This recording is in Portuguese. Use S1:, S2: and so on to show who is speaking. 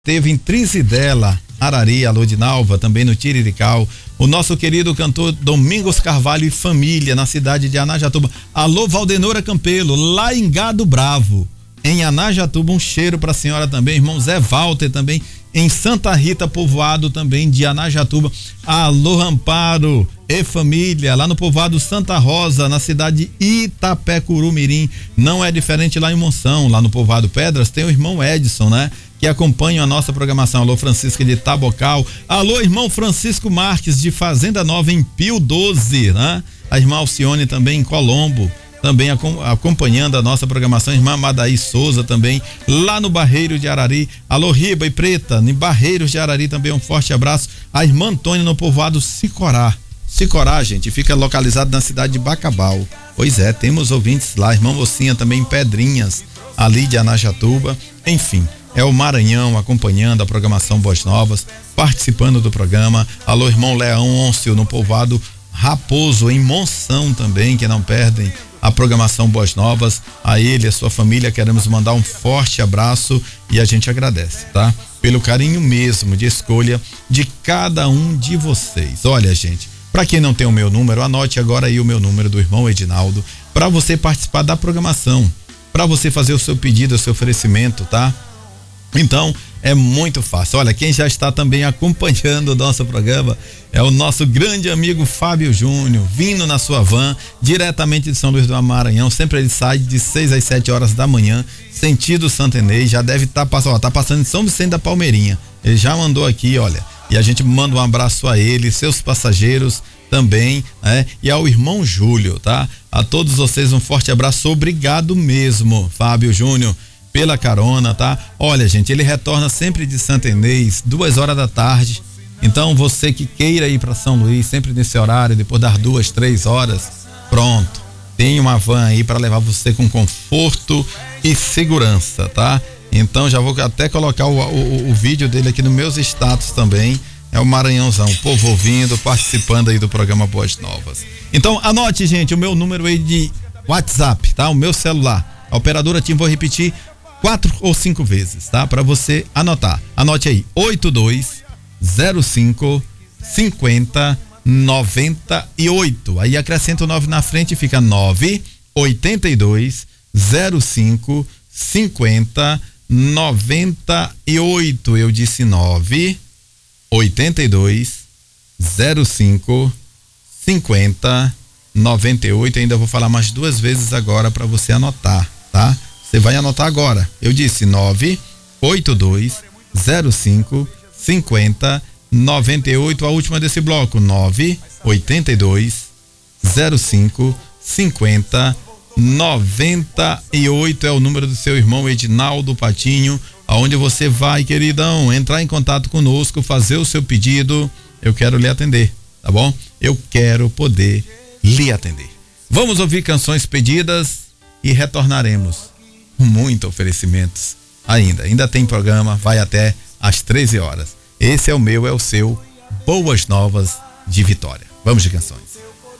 S1: Teve em Trizidela, Arari, alô de Nalva, também no Tirirical. O nosso querido cantor Domingos Carvalho e família, na cidade de Anajatuba. Alô, Valdenora Campelo, lá em Gado Bravo, em Anajatuba. Um cheiro pra senhora também, irmão Zé Walter também, em Santa Rita, povoado também de Anajatuba. Alô, Amparo e família, lá no povoado Santa Rosa, na cidade de Itapecuru-Mirim. Não é diferente lá em Monção, lá no povoado Pedras, tem o irmão Edson, né? Que acompanham a nossa programação. Alô, Francisco de Tabocal. Alô, irmão Francisco Marques de Fazenda Nova em Pio 12, né? A irmã Alcione também em Colombo, também acompanhando a nossa programação. Irmã Madaí Souza também lá no Barreiro de Arari. Alô, Riba e Preta, em Barreiros de Arari também um forte abraço. A irmã Antônia no povoado Sicorá. Sicorá, gente, fica localizado na cidade de Bacabal. Pois é, temos ouvintes lá. Irmã Mocinha também em Pedrinhas, ali de Anajatuba. Enfim, é o Maranhão acompanhando a programação Boas Novas, participando do programa. Alô, irmão Leôncio no povoado Raposo, em Monção também, que não perdem a programação Boas Novas. A ele e a sua família queremos mandar um forte abraço e a gente agradece, tá? Pelo carinho mesmo de escolha de cada um de vocês. Olha, gente, para quem não tem o meu número, anote agora aí o meu número do irmão Edinaldo, para você participar da programação, para você fazer o seu pedido, o seu oferecimento, tá? Então, é muito fácil. Olha, quem já está também acompanhando o nosso programa é o nosso grande amigo Fábio Júnior, vindo na sua van, diretamente de São Luís do Maranhão. Sempre ele sai de 6 às 7 horas da manhã, sentido Santo Inês. Já deve estar passando em São Vicente da Palmeirinha. Ele já mandou aqui, olha, e a gente manda um abraço a ele, seus passageiros também, né? E ao irmão Júlio, tá? A todos vocês um forte abraço. Obrigado mesmo, Fábio Júnior, pela carona, tá? Olha, gente, ele retorna sempre de Santo Inês, 2 horas da tarde. Então, você que queira ir para São Luís, sempre nesse horário, depois das 2, 3 horas, pronto. Tem uma van aí para levar você com conforto e segurança, tá? Então, já vou até colocar o vídeo dele aqui nos meus status também. É o Maranhãozão, o povo ouvindo, participando aí do programa Boas Novas. Então, anote, gente, o meu número aí de WhatsApp, tá? O meu celular. A operadora Tim, vou repetir 4 ou 5 vezes, tá? Para você anotar. Anote aí: 8205 50 98. Aí acrescenta o 9 na frente e fica 982 05 50 98. Eu disse 982 05 50 98. Ainda vou falar mais 2 vezes agora para você anotar, tá? Você vai anotar agora. Eu disse 982 05 50 98. A última desse bloco, 982 05 50 98 é o número do seu irmão Edinaldo Patinho, aonde você vai, queridão, entrar em contato conosco, fazer o seu pedido. Eu quero lhe atender, tá bom? Eu quero poder lhe atender. Vamos ouvir canções pedidas e retornaremos com muitos oferecimentos ainda tem programa, vai até às 13 horas. Esse é o meu, é o seu Boas Novas de Vitória. Vamos de canções.